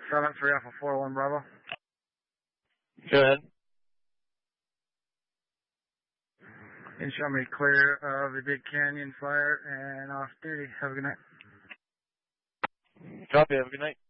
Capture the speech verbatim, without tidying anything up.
seven three Alpha four one Bravo. Go ahead. And show me clear of the Big Canyon fire and off duty. Have a good night. Copy. Have a good night.